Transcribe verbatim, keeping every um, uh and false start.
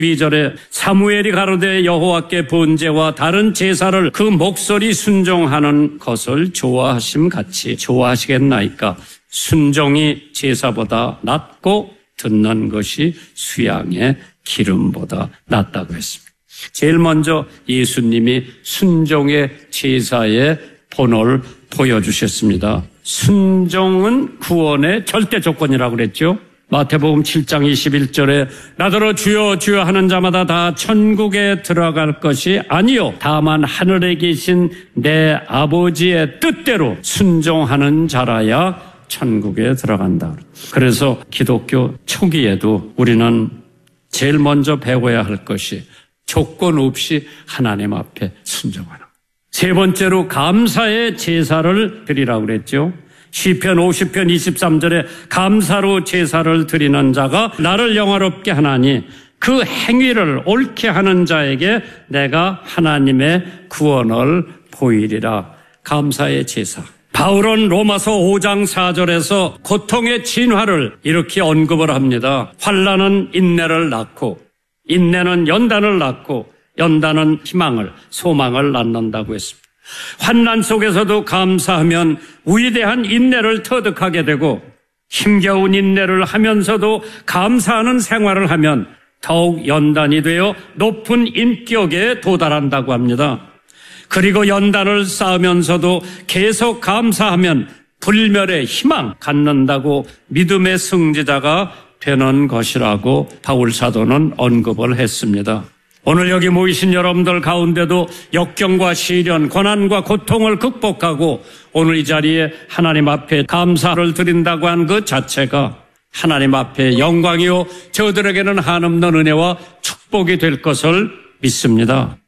이 절에 사무엘이 가로되 여호와께 번제와 다른 제사를 그 목소리 순종하는 것을 좋아하심 같이 좋아하시겠나이까. 순종이 제사보다 낫고 듣는 것이 수양의 기름보다 낫다고 했습니다. 제일 먼저 예수님이 순종의 제사의 본을 보여주셨습니다. 순종은 구원의 절대 조건이라고 그랬죠. 마태복음 칠 장 이십일 절에 나더러 주여 주여 하는 자마다 다 천국에 들어갈 것이 아니요 다만 하늘에 계신 내 아버지의 뜻대로 순종하는 자라야 천국에 들어간다. 그래서 기독교 초기에도 우리는 제일 먼저 배워야 할 것이 조건 없이 하나님 앞에 순종하는 것. 세 번째로 감사의 제사를 드리라고 그랬죠. 시편 오십 편 이십삼 절에 감사로 제사를 드리는 자가 나를 영화롭게 하나니 그 행위를 옳게 하는 자에게 내가 하나님의 구원을 보이리라. 감사의 제사. 바울은 로마서 오 장 사 절에서 고통의 진화를 이렇게 언급을 합니다. 환난은 인내를 낳고 인내는 연단을 낳고 연단은 희망을 소망을 낳는다고 했습니다. 환난 속에서도 감사하면 위대한 인내를 터득하게 되고 힘겨운 인내를 하면서도 감사하는 생활을 하면 더욱 연단이 되어 높은 인격에 도달한다고 합니다. 그리고 연단을 쌓으면서도 계속 감사하면 불멸의 희망 갖는다고 믿음의 승리자가 되는 것이라고 바울 사도는 언급을 했습니다. 오늘 여기 모이신 여러분들 가운데도 역경과 시련, 고난과 고통을 극복하고 오늘 이 자리에 하나님 앞에 감사를 드린다고 한 그 자체가 하나님 앞에 영광이요 저들에게는 한없는 은혜와 축복이 될 것을 믿습니다.